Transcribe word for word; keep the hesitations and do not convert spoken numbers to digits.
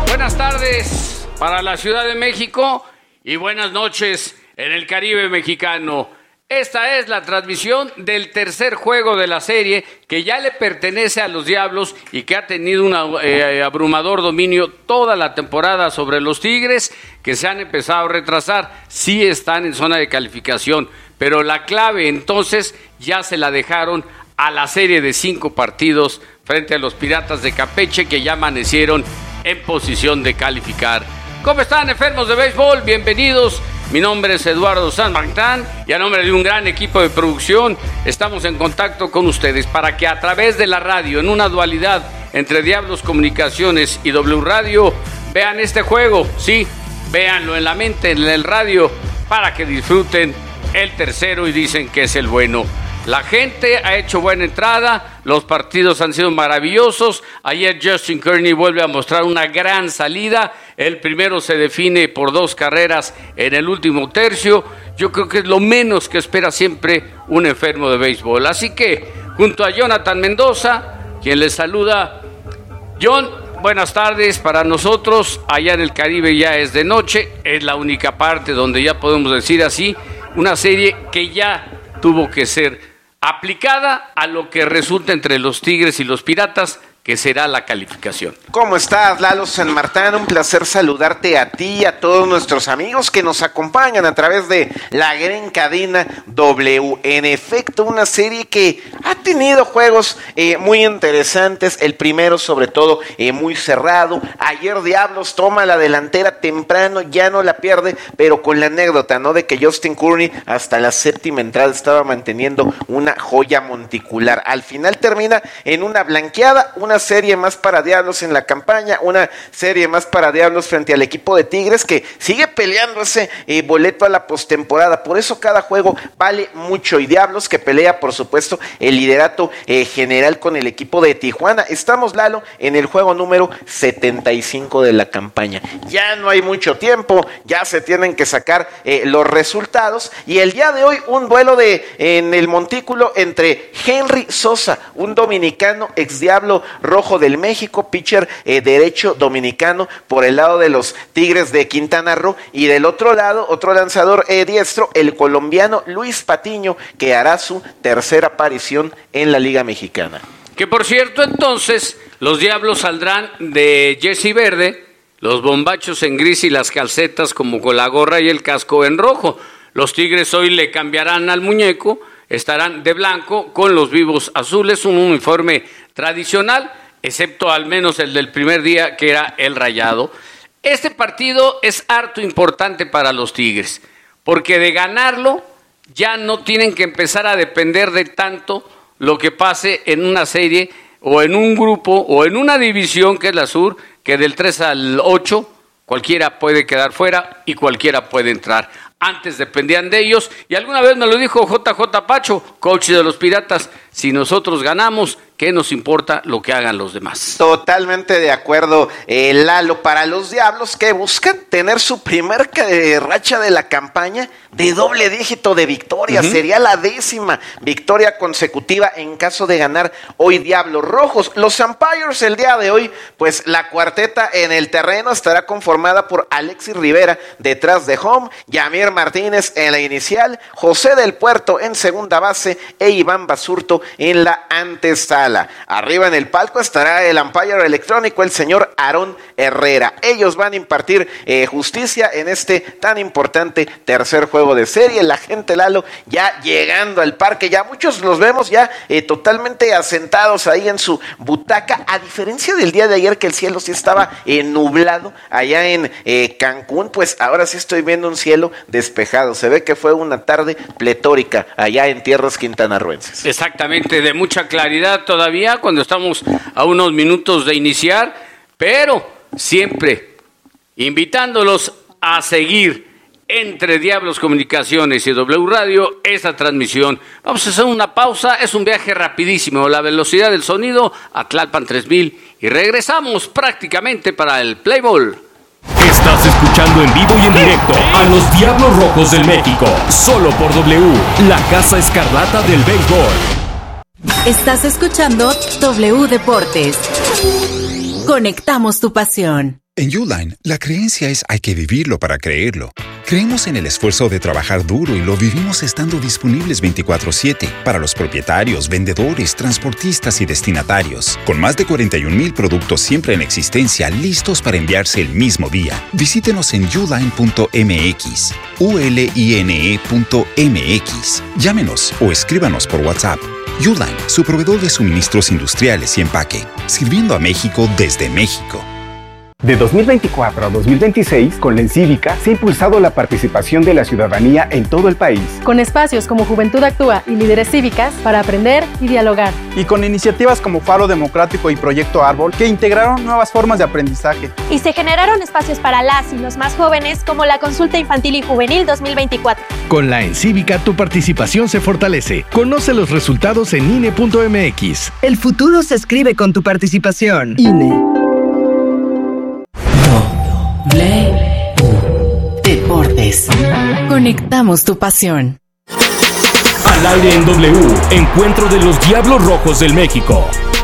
Buenas tardes para la Ciudad de México y buenas noches en el Caribe mexicano. Esta es la transmisión del tercer juego de la serie que ya le pertenece a los Diablos y que ha tenido un eh, abrumador dominio toda la temporada sobre los Tigres, que se han empezado a retrasar. Sí están en zona de calificación, pero la clave entonces ya se la dejaron a la serie de cinco partidos frente a los Piratas de Campeche, que ya amanecieron en posición de calificar. ¿Cómo están, enfermos de béisbol? Bienvenidos. Mi nombre es Eduardo San Martín y a nombre de un gran equipo de producción estamos en contacto con ustedes para que a través de la radio, en una dualidad entre Diablos Comunicaciones y W Radio, vean este juego. Sí, véanlo en la mente, en el radio, para que disfruten el tercero y dicen que es el bueno. La gente ha hecho buena entrada, los partidos han sido maravillosos. Ayer Justin Kearney vuelve a mostrar una gran salida. El primero se define por dos carreras en el último tercio. Yo creo que es lo menos que espera siempre un enfermo de béisbol. Así que, junto a Jonathan Mendoza, quien les saluda. John, buenas tardes para nosotros. Allá en el Caribe ya es de noche. Es la única parte donde ya podemos decir así, una serie que ya tuvo que ser aplicada a lo que resulta entre los Tigres y los Piratas, que será la calificación. ¿Cómo estás, Lalo San Martín? Un placer saludarte a ti y a todos nuestros amigos que nos acompañan a través de la gran cadena W. En efecto, una serie que ha tenido juegos eh, muy interesantes, el primero sobre todo eh, muy cerrado. Ayer Diablos toma la delantera temprano, ya no la pierde, pero con la anécdota, ¿no?, de que Justin Kearney hasta la séptima entrada estaba manteniendo una joya monticular. Al final termina en una blanqueada, una serie más para Diablos en la campaña, una serie más para Diablos frente al equipo de Tigres, que sigue peleando ese eh, boleto a la postemporada. Por eso cada juego vale mucho, y Diablos que pelea, por supuesto, el liderato eh, general con el equipo de Tijuana. Estamos, Lalo, en el juego número setenta y cinco de la campaña. Ya no hay mucho tiempo, ya se tienen que sacar eh, los resultados, y el día de hoy un duelo de en el montículo entre Henry Sosa, un dominicano ex Diablo Rojo del México, pitcher eh, derecho dominicano por el lado de los Tigres de Quintana Roo, y del otro lado, otro lanzador eh, diestro, el colombiano Luis Patiño, que hará su tercera aparición en la Liga Mexicana. Que por cierto, entonces, los Diablos saldrán de jersey verde, los bombachos en gris y las calcetas como con la gorra y el casco en rojo. Los Tigres hoy le cambiarán al muñeco, estarán de blanco con los vivos azules, un uniforme tradicional, excepto al menos el del primer día, que era el rayado. Este partido es harto importante para los Tigres, porque de ganarlo ya no tienen que empezar a depender de tanto lo que pase en una serie o en un grupo o en una división que es la Sur, que del tres al ocho cualquiera puede quedar fuera y cualquiera puede entrar. Antes dependían de ellos, y alguna vez me lo dijo J J Pacho, coach de los Piratas: si nosotros ganamos, ¿qué nos importa lo que hagan los demás? Totalmente de acuerdo, eh, Lalo. Para los Diablos, que buscan tener su primer eh, racha de la campaña de doble dígito de victorias, uh-huh. Sería la décima victoria consecutiva en caso de ganar hoy Diablos Rojos. Los umpires el día de hoy, pues la cuarteta en el terreno estará conformada por Alexis Rivera detrás de home, Yamir Martínez en la inicial, José del Puerto en segunda base e Iván Basurto en la antesala. Arriba en el palco estará el umpire electrónico, el señor Aarón Herrera. Ellos van a impartir eh, justicia en este tan importante tercer juego de serie. La gente, Lalo, ya llegando al parque, ya muchos los vemos ya eh, totalmente asentados ahí en su butaca, a diferencia del día de ayer que el cielo sí estaba eh, nublado allá en eh, Cancún. Pues ahora sí estoy viendo un cielo despejado. Se ve que fue una tarde pletórica allá en tierras quintanarroenses. Exactamente, de mucha claridad todavía cuando estamos a unos minutos de iniciar, pero siempre invitándolos a seguir entre Diablos Comunicaciones y W Radio esta transmisión. Vamos a hacer una pausa, es un viaje rapidísimo, la velocidad del sonido a Tlalpan tres mil, y regresamos prácticamente para el Play Ball. Estás escuchando en vivo y en directo a los Diablos Rojos del México, solo por W, la Casa Escarlata del béisbol. Estás escuchando W Deportes. Conectamos tu pasión. En Uline, la creencia es hay que vivirlo para creerlo. Creemos en el esfuerzo de trabajar duro y lo vivimos estando disponibles veinticuatro siete para los propietarios, vendedores, transportistas y destinatarios. Con más de cuarenta y un mil productos siempre en existencia listos para enviarse el mismo día. Visítenos en uline punto m x, u l i n e punto m x. Llámenos o escríbanos por WhatsApp. Uline, su proveedor de suministros industriales y empaque, sirviendo a México desde México. De dos mil veinticuatro a dos mil veintiséis, con la Encívica se ha impulsado la participación de la ciudadanía en todo el país. Con espacios como Juventud Actúa y Líderes Cívicas para aprender y dialogar. Y con iniciativas como Faro Democrático y Proyecto Árbol que integraron nuevas formas de aprendizaje. Y se generaron espacios para las y los más jóvenes como la Consulta Infantil y Juvenil dos mil veinticuatro. Con la Encívica tu participación se fortalece. Conoce los resultados en I N E punto m x. El futuro se escribe con tu participación. I N E. Deportes. Conectamos tu pasión. Al aire en W, encuentro de los Diablos Rojos del México.